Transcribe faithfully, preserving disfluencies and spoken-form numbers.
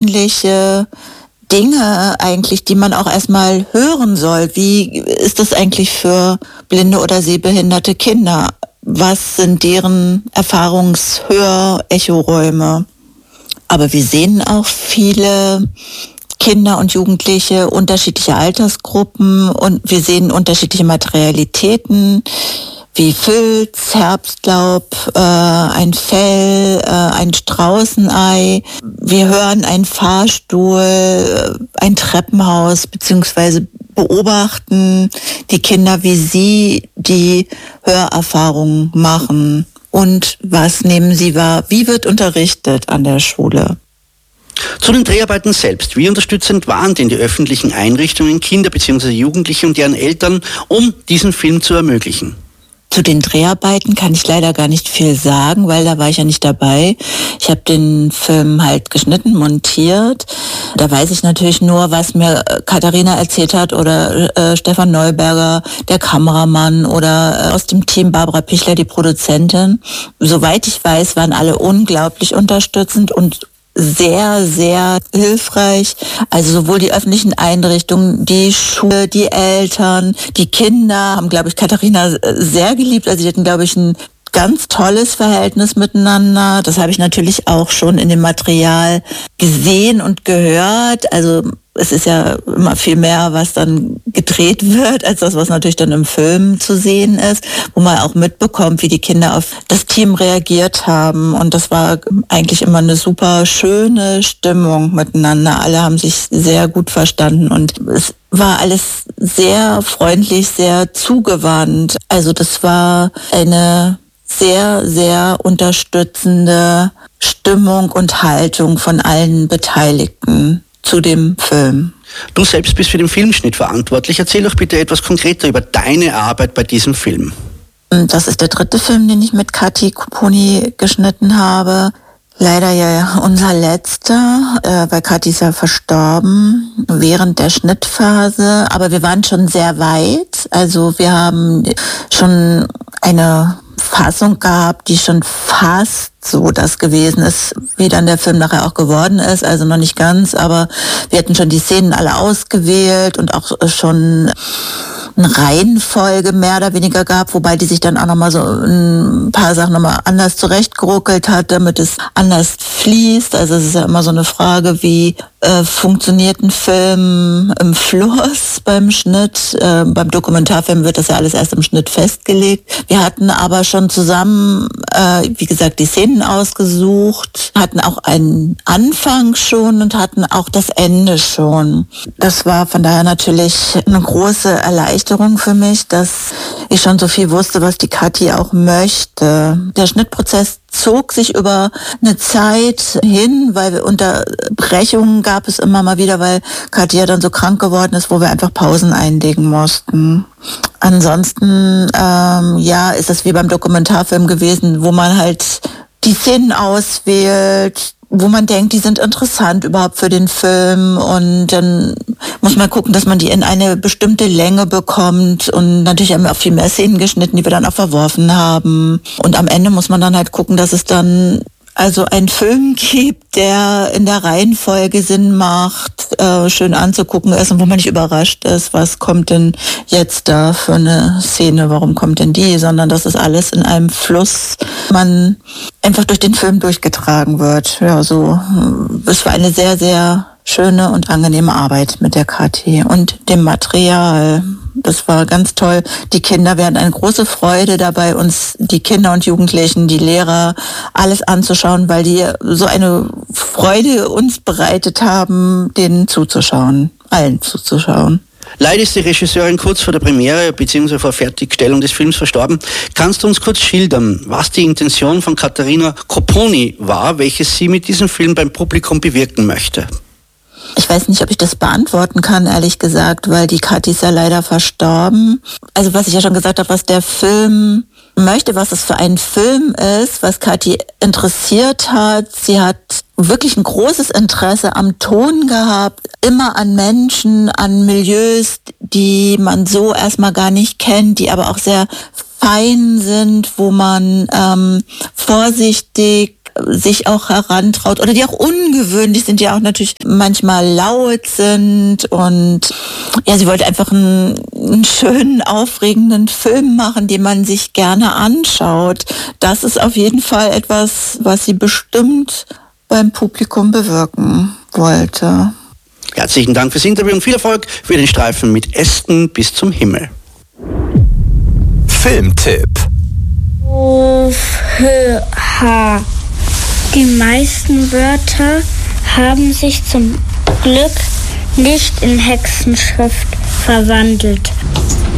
persönliche Dinge eigentlich, die man auch erstmal hören soll. Wie ist das eigentlich für blinde oder sehbehinderte Kinder? Was sind deren Erfahrungshör-Echoräume? Aber wir sehen auch viele Kinder und Jugendliche unterschiedlicher Altersgruppen und wir sehen unterschiedliche Materialitäten wie Filz, Herbstlaub, äh, ein Fell, äh, ein Straußenei. Wir hören einen Fahrstuhl, äh, ein Treppenhaus, beziehungsweise beobachten die Kinder, wie sie die Hörerfahrungen machen. Und was nehmen sie wahr? Wie wird unterrichtet an der Schule? Zu den Dreharbeiten selbst. Wie unterstützend waren denn die öffentlichen Einrichtungen, Kinder bzw. Jugendliche und deren Eltern, um diesen Film zu ermöglichen? Zu den Dreharbeiten kann ich leider gar nicht viel sagen, weil da war ich ja nicht dabei. Ich habe den Film halt geschnitten, montiert. Da weiß ich natürlich nur, was mir Katharina erzählt hat oder äh, Stefan Neuberger, der Kameramann oder äh, aus dem Team Barbara Pichler, die Produzentin. Soweit ich weiß, waren alle unglaublich unterstützend und sehr, sehr hilfreich. Also sowohl die öffentlichen Einrichtungen, die Schule, die Eltern, die Kinder haben, glaube ich, Katharina sehr geliebt. Also die hatten, glaube ich, ein ganz tolles Verhältnis miteinander. Das habe ich natürlich auch schon in dem Material gesehen und gehört. Also es ist ja immer viel mehr, was dann gedreht wird, als das, was natürlich dann im Film zu sehen ist, wo man auch mitbekommt, wie die Kinder auf das Team reagiert haben. Und das war eigentlich immer eine super schöne Stimmung miteinander. Alle haben sich sehr gut verstanden und es war alles sehr freundlich, sehr zugewandt. Also das war eine sehr, sehr unterstützende Stimmung und Haltung von allen Beteiligten zu dem Film. Du selbst bist für den Filmschnitt verantwortlich. Erzähl doch bitte etwas konkreter über deine Arbeit bei diesem Film. Das ist der dritte Film, den ich mit Kathi Kuponi geschnitten habe. Leider ja unser letzter, äh, weil Kathi ist ja verstorben während der Schnittphase. Aber wir waren schon sehr weit. Also wir haben schon eine Fassung gehabt, die schon fast so das gewesen ist, wie dann der Film nachher auch geworden ist. Also noch nicht ganz, aber wir hatten schon die Szenen alle ausgewählt und auch schon eine Reihenfolge mehr oder weniger gab, wobei die sich dann auch nochmal so ein paar Sachen nochmal anders zurechtgeruckelt hat, damit es anders fließt. Also es ist ja immer so eine Frage, wie äh, funktioniert ein Film im Fluss beim Schnitt. Äh, beim Dokumentarfilm wird das ja alles erst im Schnitt festgelegt. Wir hatten aber schon zusammen, äh, wie gesagt, die Szenen ausgesucht, hatten auch einen Anfang schon und hatten auch das Ende schon. Das war von daher natürlich eine große Erleichterung für mich, dass ich schon so viel wusste, was die Kathi auch möchte. Der Schnittprozess zog sich über eine Zeit hin, weil wir Unterbrechungen gab es immer mal wieder, weil Kathi ja dann so krank geworden ist, wo wir einfach Pausen einlegen mussten. Ansonsten, ähm, ja, ist das wie beim Dokumentarfilm gewesen, wo man halt die Szenen auswählt, wo man denkt, die sind interessant überhaupt für den Film und dann muss man gucken, dass man die in eine bestimmte Länge bekommt und natürlich haben wir auch viel mehr Szenen geschnitten, die wir dann auch verworfen haben und am Ende muss man dann halt gucken, dass es dann also einen Film gibt, der in der Reihenfolge Sinn macht, äh, schön anzugucken ist und wo man nicht überrascht ist, was kommt denn jetzt da für eine Szene, warum kommt denn die, sondern dass es alles in einem Fluss, man einfach durch den Film durchgetragen wird. Ja, so, es war eine sehr, sehr schöne und angenehme Arbeit mit der Kathi und dem Material. Das war ganz toll. Die Kinder, wir hatten eine große Freude dabei, uns die Kinder und Jugendlichen, die Lehrer, alles anzuschauen, weil die so eine Freude uns bereitet haben, denen zuzuschauen, allen zuzuschauen. Leider ist die Regisseurin kurz vor der Premiere bzw. vor Fertigstellung des Films verstorben. Kannst du uns kurz schildern, was die Intention von Katharina Kuponi war, welches sie mit diesem Film beim Publikum bewirken möchte? Ich weiß nicht, ob ich das beantworten kann, ehrlich gesagt, weil die Kathi ist ja leider verstorben. Also was ich ja schon gesagt habe, was der Film möchte, was es für ein Film ist, was Kathi interessiert hat. Sie hat wirklich ein großes Interesse am Ton gehabt, immer an Menschen, an Milieus, die man so erstmal gar nicht kennt, die aber auch sehr fein sind, wo man ähm, vorsichtig sich auch herantraut oder die auch ungewöhnlich sind, die auch natürlich manchmal laut sind. Und ja, sie wollte einfach einen, einen schönen, aufregenden Film machen, den man sich gerne anschaut. Das ist auf jeden Fall etwas, was sie bestimmt beim Publikum bewirken wollte. Herzlichen Dank fürs Interview und viel Erfolg für den Streifen mit Ästen bis zum Himmel. Filmtipp. O, H, H. Die meisten Wörter haben sich zum Glück nicht in Hexenschrift verwandelt.